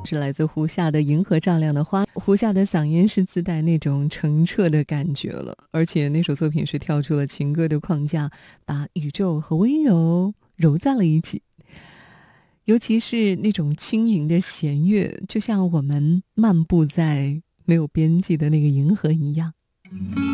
是来自胡夏的《银河照亮的花》。胡夏的嗓音是自带那种澄澈的感觉了，而且那首作品是跳出了情歌的框架，把宇宙和温柔揉在了一起。尤其是那种轻盈的弦乐，就像我们漫步在没有边际的那个银河一样。